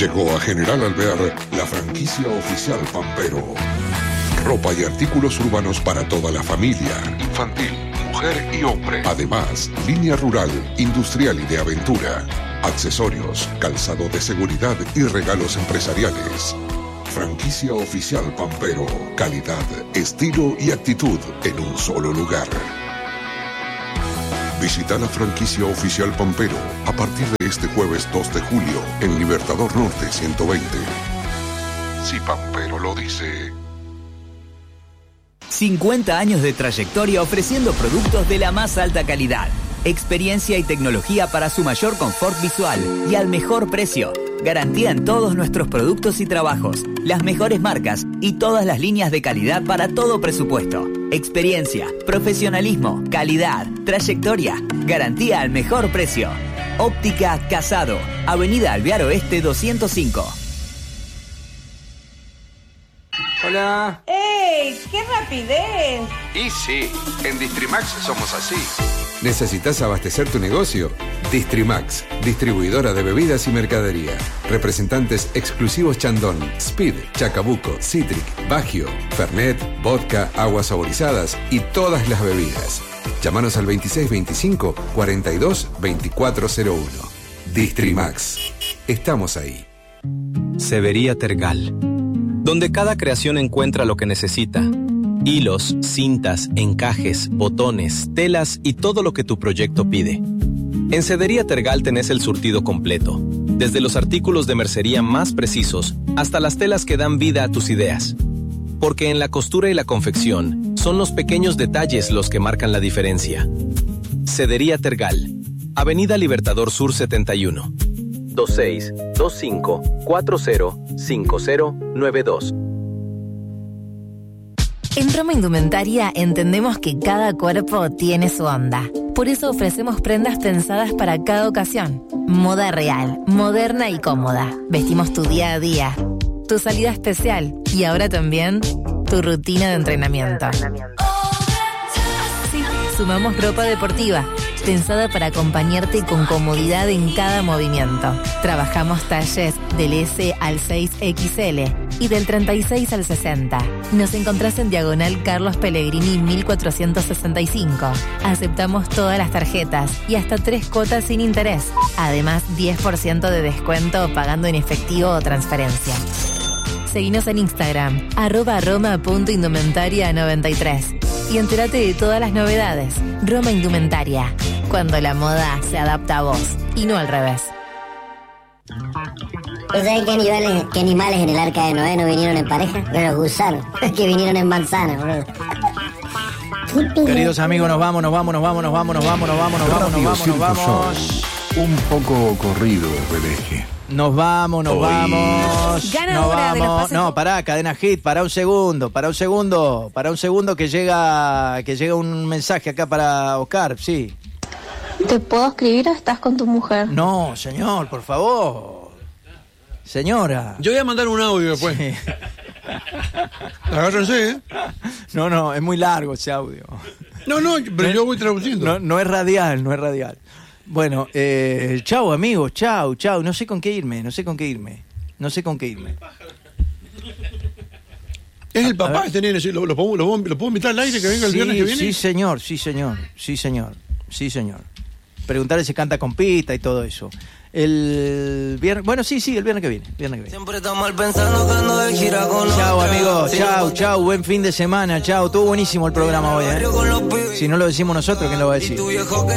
Llegó a General Alvear la franquicia oficial Pampero. Ropa y artículos urbanos para toda la familia, infantil, mujer y hombre. Además, línea rural, industrial y de aventura. Accesorios, calzado de seguridad y regalos empresariales. Franquicia oficial Pampero. Calidad, estilo y actitud en un solo lugar. Visita la franquicia oficial Pampero a partir de este jueves 2 de julio en Libertador Norte 120. Si Pampero lo dice. 50 años de trayectoria ofreciendo productos de la más alta calidad. Experiencia y tecnología para su mayor confort visual y al mejor precio. Garantía en todos nuestros productos y trabajos, las mejores marcas y todas las líneas de calidad para todo presupuesto. Experiencia, profesionalismo, calidad, trayectoria, garantía al mejor precio. Óptica Casado, Avenida Alvear Oeste 205. Hola. ¡Ey! ¡Qué rapidez! Y sí, en Distrimax somos así. ¿Necesitas abastecer tu negocio? Distrimax, distribuidora de bebidas y mercadería. Representantes exclusivos Chandon, Speed, Chacabuco, Citric, Bagio, Fernet, vodka, aguas saborizadas y todas las bebidas. Llámanos al 2625 42 2401. Distrimax. Estamos ahí. Severía Tergal, donde cada creación encuentra lo que necesita. Hilos, cintas, encajes, botones, telas y todo lo que tu proyecto pide. En Cedería Tergal tenés el surtido completo, desde los artículos de mercería más precisos hasta las telas que dan vida a tus ideas. Porque en la costura y la confección son los pequeños detalles los que marcan la diferencia. Cedería Tergal, Avenida Libertador Sur 71, 2625405092. En Roma Indumentaria entendemos que cada cuerpo tiene su onda. Por eso ofrecemos prendas pensadas para cada ocasión. Moda real, moderna y cómoda. Vestimos tu día a día, tu salida especial y ahora también tu rutina de entrenamiento. Sí, sumamos ropa deportiva, pensada para acompañarte con comodidad en cada movimiento. Trabajamos talles del S al 6XL y del 36 al 60. Nos encontrás en Diagonal Carlos Pellegrini 1465. Aceptamos todas las tarjetas y hasta 3 cuotas sin interés. Además, 10% de descuento pagando en efectivo o transferencia. Seguinos en Instagram, @roma.indumentaria93 y entérate de todas las novedades. Roma Indumentaria, cuando la moda se adapta a vos y no al revés. ¿Saben qué animales en el Arca de Noé no vinieron en pareja? Los gusanos, que vinieron en manzanas, bro. Queridos amigos, nos vamos. Un poco corrido del eje. Nos vamos. Ganadora de los pases. No, pará, Cadena Hit, pará un segundo que llega un mensaje acá para Oscar, sí. ¿Te puedo escribir o estás con tu mujer? No, señor, por favor. Señora. Yo voy a mandar un audio después. Sí. Agárrense, ¿eh? No, es muy largo ese audio. No, pero yo voy traduciendo. No es radial. Bueno, chau amigos, chau. No sé con qué irme. Es el papá este nene, ¿lo puedo invitar al aire que venga el viernes que viene? Sí, señor. Preguntarle si canta con pista y todo eso. El viernes, bueno, sí, el viernes que viene. Siempre está mal pensando que ando de gira con los chau amigos, chau, buen fin de semana, chau. Estuvo buenísimo el programa hoy, ¿eh? Si no lo decimos nosotros, ¿quién lo va a decir?